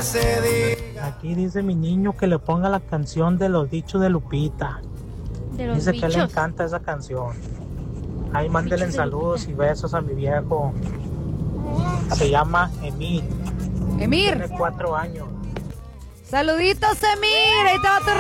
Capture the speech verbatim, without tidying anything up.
Aquí dice mi niño que le ponga la canción de los dichos de Lupita. De los Dice bichos. que le encanta esa canción. Ahí mándele saludos y besos a mi viejo. Se llama Emir. Emir. Tiene cuatro años. Saluditos, Emir. Ahí te va tu